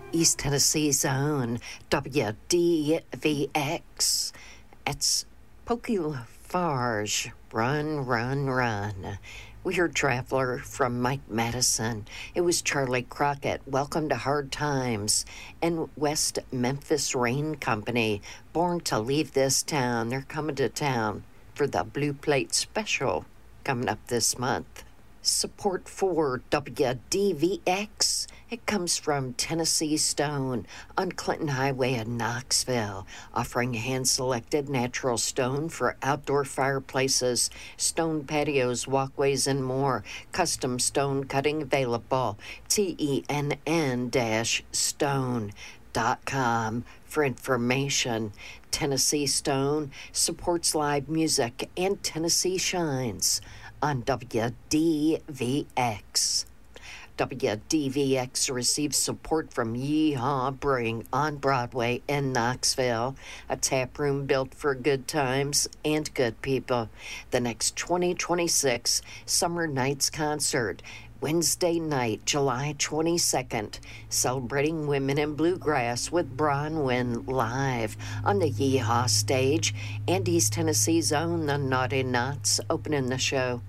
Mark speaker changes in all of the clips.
Speaker 1: East Tennessee's own WDVX. It's Pokey Lafarge. Run, run, run. We heard Traveler from Mike Madison. It was Charlie Crockett, Welcome to Hard Times, and West Memphis Rain Company, Born to Leave This Town. They're coming to town for the Blue Plate Special coming up this month. Support for WDVX, it comes from Tennessee Stone on Clinton Highway in Knoxville, offering hand-selected natural stone for outdoor fireplaces, stone patios, walkways, and more. Custom stone cutting available. TENN-stone.com for information. Tennessee Stone supports live music and Tennessee Shines on WDVX. WDVX receives support from Yeehaw Brewing on Broadway in Knoxville, a tap room built for good times and good people. The next 2026 Summer Nights concert, Wednesday night, July 22nd, celebrating women in bluegrass with Bronwyn live on the Yeehaw stage, and East Tennessee's own The Naughty Knots opening the show.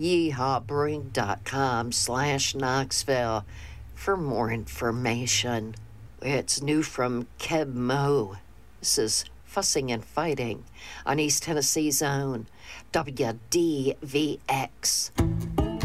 Speaker 1: YeehawBrewing.com/Knoxville for more information. It's new from Keb Mo. This is Fussing and Fighting on East Tennessee's own WDVX.